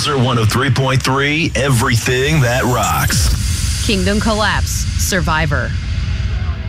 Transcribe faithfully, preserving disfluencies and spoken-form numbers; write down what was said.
Laser one oh three point three, everything that rocks. Kingdom Collapse, Survivor.